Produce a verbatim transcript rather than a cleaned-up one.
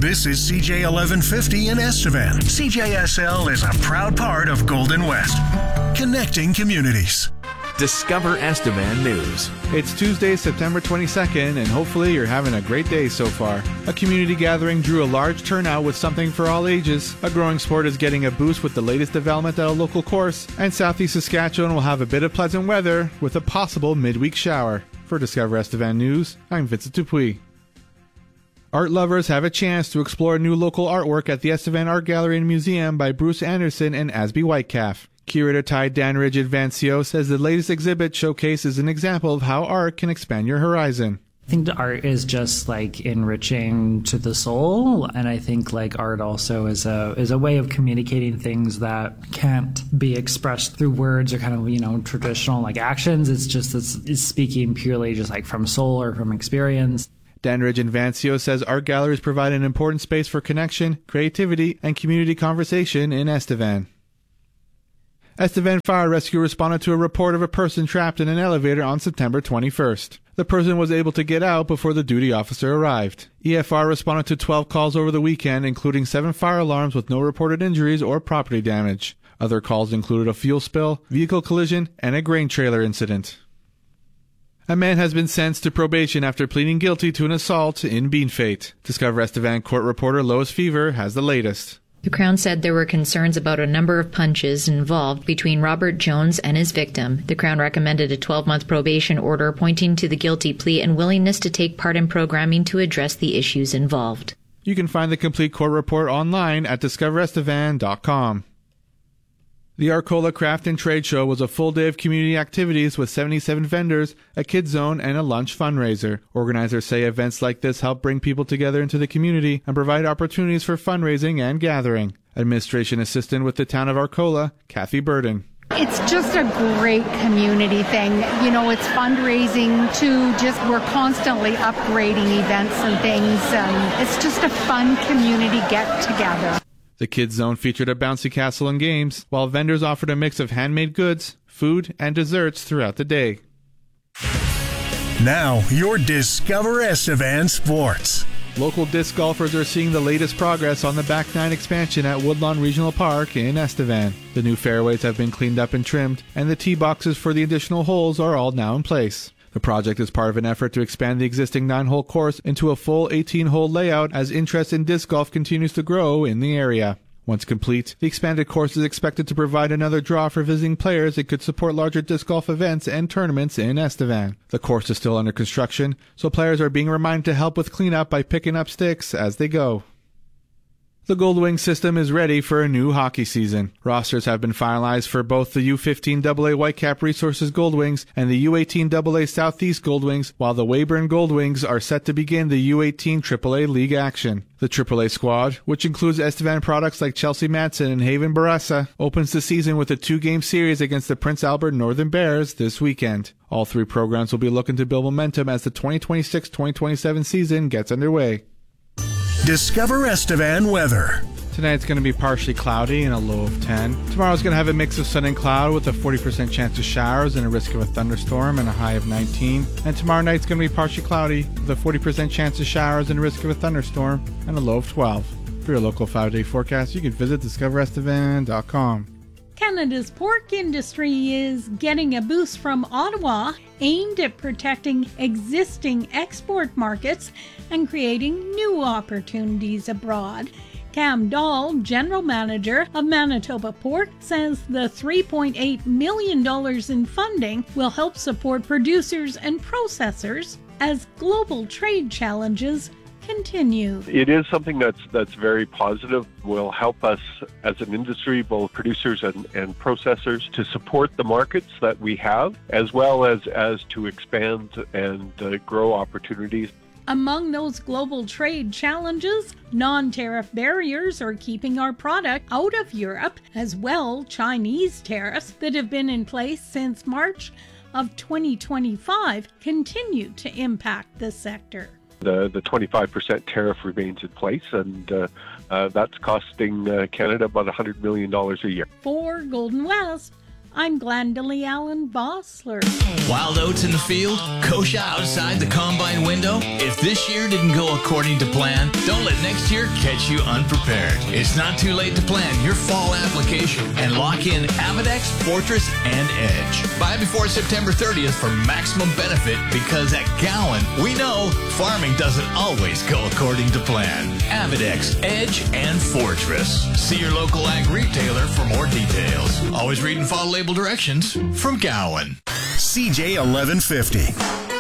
This is C J eleven fifty in Estevan. C J S L is a proud part of Golden West, connecting communities. Discover Estevan News. It's Tuesday, September twenty-second, and hopefully you're having a great day so far. A community gathering drew a large turnout with something for all ages. A growing sport is getting a boost with the latest development at a local course, and Southeast Saskatchewan will have a bit of pleasant weather with a possible midweek shower. For Discover Estevan News, I'm Vincent Dupuis. Art lovers have a chance to explore new local artwork at the Estevan Art Gallery and Museum by Bruce Anderson and Asby Whitecalf. Curator Ty Danridge Advancio says the latest exhibit showcases an example of how art can expand your horizon. I think the art is just like enriching to the soul, and I think like art also is a is a way of communicating things that can't be expressed through words or kind of, you know, traditional like actions. It's just it's, it's speaking purely just like from soul or from experience. Danridge Advancio says art galleries provide an important space for connection, creativity, and community conversation in Estevan. Estevan Fire Rescue responded to a report of a person trapped in an elevator on September twenty-first. The person was able to get out before the duty officer arrived. E F R responded to twelve calls over the weekend, including seven fire alarms with no reported injuries or property damage. Other calls included a fuel spill, vehicle collision, and a grain trailer incident. A man has been sentenced to probation after pleading guilty to an assault in Beanfate. Discover Estevan court reporter Lois Fever has the latest. The Crown said there were concerns about a number of punches involved between Robert Jones and his victim. The Crown recommended a twelve-month probation order pointing to the guilty plea and willingness to take part in programming to address the issues involved. You can find the complete court report online at discover estevan dot com. The Arcola Craft and Trade Show was a full day of community activities with seventy-seven vendors, a kids zone, and a lunch fundraiser. Organizers say events like this help bring people together into the community and provide opportunities for fundraising and gathering. Administration Assistant with the Town of Arcola, Kathy Burden. It's just a great community thing. You know, it's fundraising to just, we're constantly upgrading events and things, and it's just a fun community get-together. The Kids Zone featured a bouncy castle and games, while vendors offered a mix of handmade goods, food, and desserts throughout the day. Now, your Discover Estevan Sports. Local disc golfers are seeing the latest progress on the Back Nine expansion at Woodlawn Regional Park in Estevan. The new fairways have been cleaned up and trimmed, and the tee boxes for the additional holes are all now in place. The project is part of an effort to expand the existing nine-hole course into a full eighteen-hole layout as interest in disc golf continues to grow in the area. Once complete, the expanded course is expected to provide another draw for visiting players and could support larger disc golf events and tournaments in Estevan. The course is still under construction, so players are being reminded to help with cleanup by picking up sticks as they go. The Goldwing system is ready for a new hockey season. Rosters have been finalized for both the U fifteen double A Whitecap Resources Goldwings and the U eighteen double A Southeast Goldwings, while the Weyburn Goldwings are set to begin the U eighteen triple A League action. The triple A squad, which includes Estevan products like Chelsea Matson and Haven Barassa, opens the season with a two-game series against the Prince Albert Northern Bears this weekend. All three programs will be looking to build momentum as the twenty twenty-six twenty twenty-seven season gets underway. Discover Estevan weather. Tonight's going to be partially cloudy and a low of ten. Tomorrow's going to have a mix of sun and cloud with a forty percent chance of showers and a risk of a thunderstorm and a high of nineteen. And tomorrow night's going to be partially cloudy with a forty percent chance of showers and a risk of a thunderstorm and a low of twelve. For your local five-day forecast, you can visit discover estevan dot com. Canada's pork industry is getting a boost from Ottawa aimed at protecting existing export markets and creating new opportunities abroad. Cam Dahl, General Manager of Manitoba Pork, says the three point eight million dollars in funding will help support producers and processors as global trade challenges continue. It is something that's that's very positive, will help us as an industry, both producers and, and processors, to support the markets that we have, as well as, as to expand and uh, grow opportunities. Among those global trade challenges, non-tariff barriers are keeping our product out of Europe, as well Chinese tariffs that have been in place since March of twenty twenty-five continue to impact the sector. The the twenty-five percent tariff remains in place, and uh, uh, that's costing uh, Canada about one hundred million dollars a year. For Golden West, I'm Glendalee Allen Bossler. Wild oats in the field, kochia outside the combine window. If this year didn't go according to plan, don't let next year catch you unprepared. It's not too late to plan your fall application and lock in Avidex, Fortress, and Edge. Buy before September thirtieth for maximum benefit, because at Gowan, we know farming doesn't always go according to plan. Avidex, Edge, and Fortress. See your local ag retailer for more details. Always read and follow label directions from Gowan. C J eleven fifty.